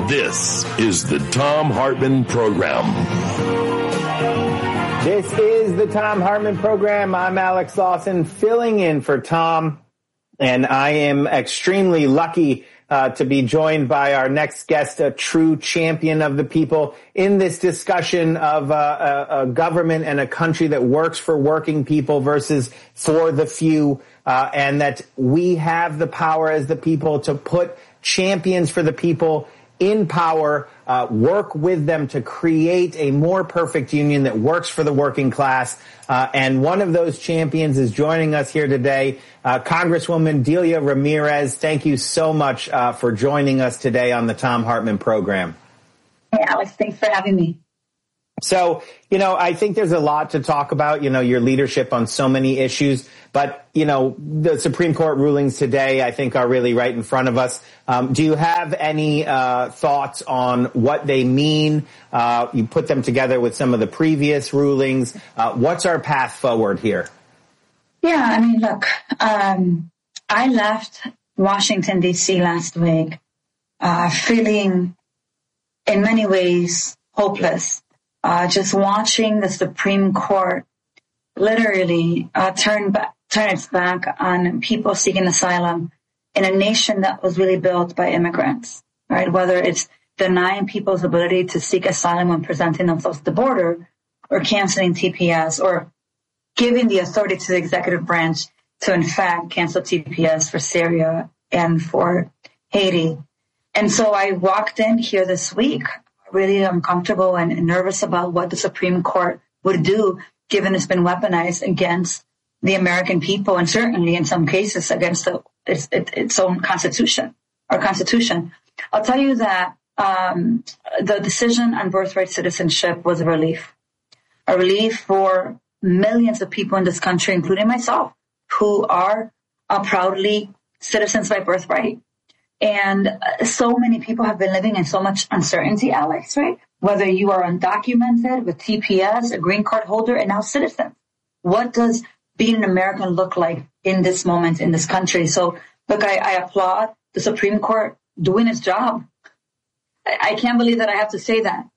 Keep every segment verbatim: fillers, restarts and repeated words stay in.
This is the Thom Hartmann Program. This is the Thom Hartmann Program. I'm Alex Lawson, filling in for Tom, and I am extremely lucky uh, to be joined by our next guest, a true champion of the people, in this discussion of uh, a, a government and a country that works for working people versus for the few, uh, and that we have the power as the people to put champions for the people in power, uh, work with them to create a more perfect union that works for the working class. Uh, and one of those champions is joining us here today, uh, Congresswoman Delia Ramirez. Thank you so much uh, for joining us today on the Thom Hartmann Program. Hey, Alex, thanks for having me. So, you know, I think there's a lot to talk about, you know, your leadership on so many issues. But, you know, the Supreme Court rulings today, I think, are really right in front of us. Um, do you have any uh, thoughts on what they mean? Uh, you put them together with some of the previous rulings. Uh, what's our path forward here? Yeah, I mean, look, um, I left Washington, D C last week uh, feeling in many ways hopeless. Uh, just watching the Supreme Court literally uh, turn back, turn its back on people seeking asylum in a nation that was really built by immigrants, right? Whether it's denying people's ability to seek asylum when presenting themselves at the border, or canceling T P S, or giving the authority to the executive branch to, in fact, cancel T P S for Syria and for Haiti. And so I walked in here this week really uncomfortable and nervous about what the Supreme Court would do, given it's been weaponized against the American people, and certainly in some cases against the, its, its own constitution, our constitution. I'll tell you that um, the decision on birthright citizenship was a relief, a relief for millions of people in this country, including myself, who are uh, proudly citizens by birthright. And so many people have been living in so much uncertainty, Alex, right? Whether you are undocumented with T P S, a green card holder, and now citizen. What does being an American look like in this moment in this country? So, look, I, I applaud the Supreme Court doing its job. I, I can't believe that I have to say that.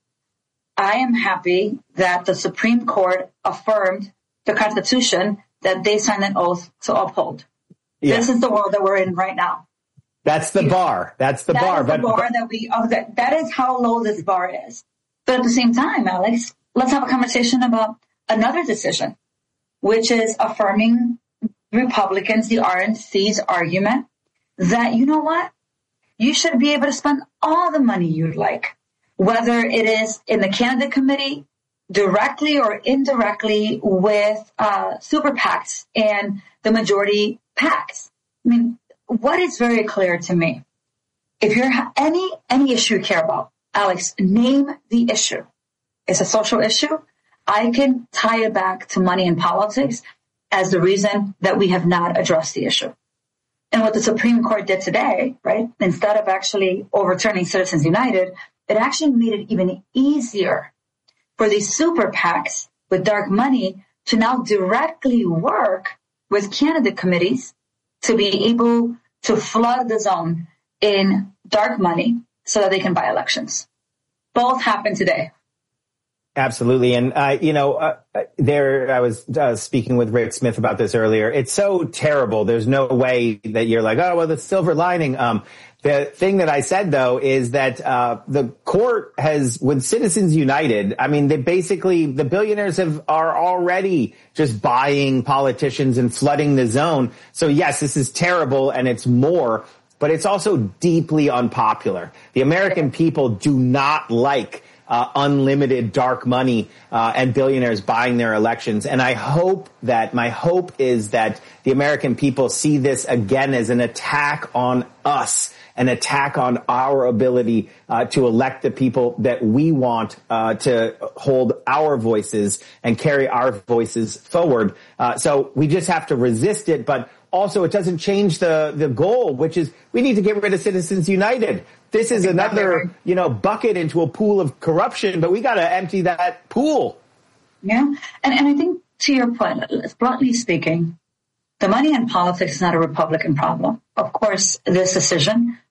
I am happy that the Supreme Court affirmed the Constitution that they signed an oath to uphold. Yeah. This is the world that we're in right now. That's the bar. That's the that bar. Is the but, bar but, that we. Oh, that, that is how low this bar is. But at the same time, Alex, let's have a conversation about another decision, which is affirming Republicans, the R N C's argument that, you know what, you should be able to spend all the money you'd like, whether it is in the candidate committee, directly or indirectly with uh, super PACs and the majority PACs. I mean, what is very clear to me, if you're any any issue you care about, Alex, name the issue. It's a social issue. I can tie it back to money and politics as the reason that we have not addressed the issue. And what the Supreme Court did today, right, instead of actually overturning Citizens United, it actually made it even easier for these super PACs with dark money to now directly work with candidate committees to be able to flood the zone in dark money so that they can buy elections. Both happened today. Absolutely. And, uh, you know, uh, there, I was uh, speaking with Rick Smith about this earlier. It's so terrible. There's no way that you're like, oh, well, the silver lining. Um, the thing that I said, though, is that uh, the court has, with Citizens United, I mean, they basically, the billionaires have are already just buying politicians and flooding the zone. So, yes, this is terrible, and it's more, but it's also deeply unpopular. The American people do not like Uh, unlimited dark money uh, and billionaires buying their elections. And I hope that, my hope is that the American people see this again as an attack on us, an attack on our ability uh, to elect the people that we want uh, to hold our voices and carry our voices forward. Uh, so we just have to resist it, but also it doesn't change the, the goal, which is we need to get rid of Citizens United. This is another, you know, bucket into a pool of corruption, but we got to empty that pool. Yeah. And, and I think to your point, bluntly speaking, the money in politics is not a Republican problem. Of course, this decision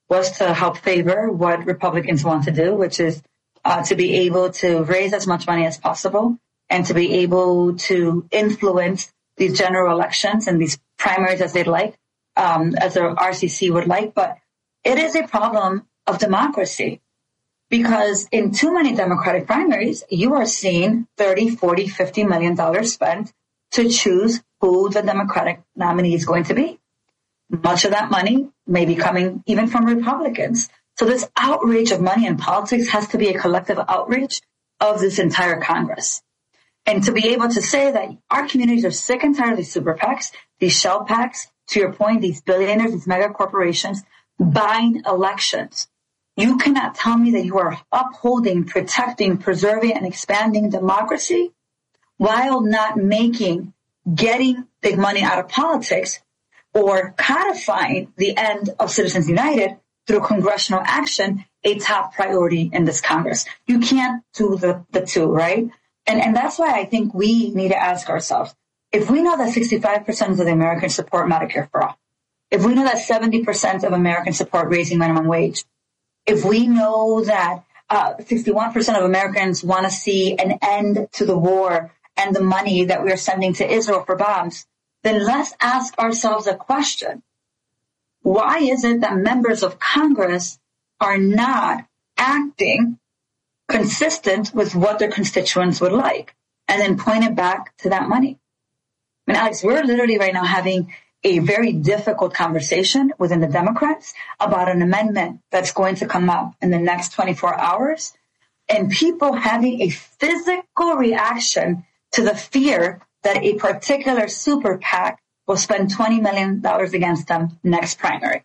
was to help favor what Republicans want to do, which is uh, to be able to raise as much money as possible and to be able to influence these general elections and these primaries as they'd like, um, as the R C C would like. But it is a problem of democracy because in too many Democratic primaries, you are seeing thirty, forty, fifty million dollars spent to choose who the Democratic nominee is going to be. Much of that money may be coming even from Republicans. So this outrage of money in politics has to be a collective outrage of this entire Congress. And to be able to say that our communities are sick and tired of these super PACs, these shell PACs, to your point, these billionaires, these mega corporations buying elections. You cannot tell me that you are upholding, protecting, preserving, and expanding democracy while not making getting big money out of politics or codifying the end of Citizens United through congressional action a top priority in this Congress. You can't do the, the two, right? And, and that's why I think we need to ask ourselves, if we know that sixty-five percent of the Americans support Medicare for all, if we know that seventy percent of Americans support raising minimum wage, if we know that uh, sixty-one percent of Americans want to see an end to the war and the money that we are sending to Israel for bombs, then let's ask ourselves a question. Why is it that members of Congress are not acting consistent with what their constituents would like and then point it back to that money? I mean, Alex, we're literally right now having a very difficult conversation within the Democrats about an amendment that's going to come up in the next twenty-four hours, and people having a physical reaction to the fear that a particular super PAC will spend twenty million dollars against them next primary.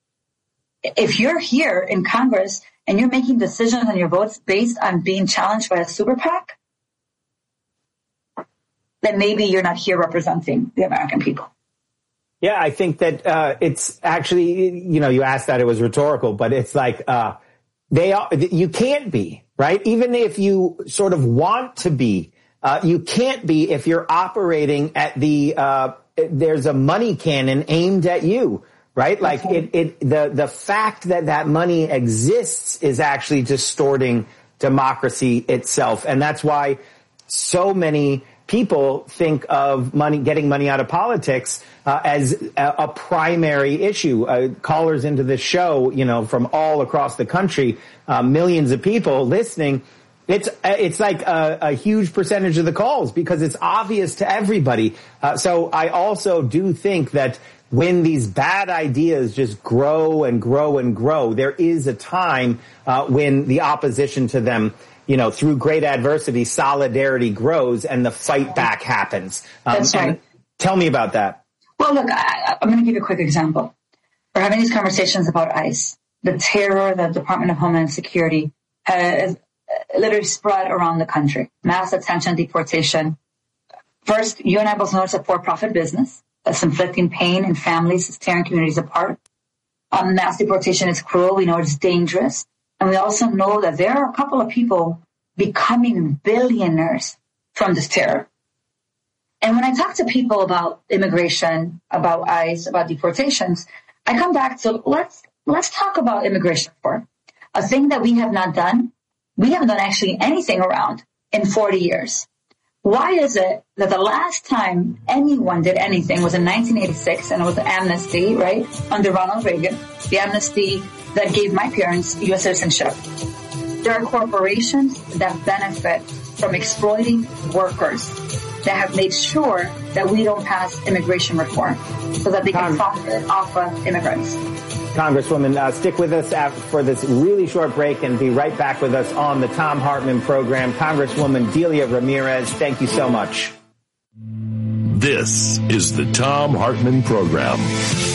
If you're here in Congress and you're making decisions on your votes based on being challenged by a super PAC, then maybe you're not here representing the American people. Yeah, I think that uh, it's actually, you know, you asked that it was rhetorical, but it's like uh, they are, you can't be, right? Even if you sort of want to be, uh, you can't be if you're operating at the, uh, there's a money cannon aimed at you, right? Like it, it, the, the fact that that money exists is actually distorting democracy itself. And that's why so many people think of money, getting money out of politics, uh, as a, a primary issue. Uh, callers into this show, you know, from all across the country, uh, millions of people listening. It's, it's like a, a huge percentage of the calls because it's obvious to everybody. Uh, so I also do think that when these bad ideas just grow and grow and grow, there is a time, uh, when the opposition to them, you know, through great adversity, solidarity grows and the fight back happens. Um, That's right. Tell me about that. Well, look, I, I'm going to give you a quick example. We're having these conversations about ICE, the terror that the Department of Homeland Security has literally spread around the country. Mass detention, deportation. First, you and I both know it's a for-profit business that's inflicting pain in families, it's tearing communities apart. Um, mass deportation is cruel. We know it's dangerous. And we also know that there are a couple of people becoming billionaires from this terror. And when I talk to people about immigration, about ICE, about deportations, I come back to let's let's talk about immigration reform. A thing that we have not done, we haven't done actually anything around in forty years. Why is it that the last time anyone did anything was in nineteen eighty-six, and it was amnesty, right, under Ronald Reagan, the amnesty that gave my parents U S citizenship. There are corporations that benefit from exploiting workers that have made sure that we don't pass immigration reform so that they can profit off of immigrants. Congresswoman, uh, stick with us after, for this really short break and be right back with us on the Thom Hartmann program. Congresswoman Delia Ramirez, thank you so much. This is the Thom Hartmann program.